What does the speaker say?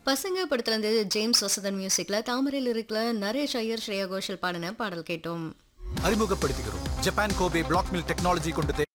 பசங்க படத்துல இருந்து ஜேம்ஸ் வசதன் மியூசிக்ல தாமரையில் இருக்கல நரேஷ் ஐயர் ஸ்ரேயா கோஷல் பாடின பாடல் கேட்டோம். அறிமுகப்படுத்துகிறோம் Japan Kobe black mill technology கொண்டு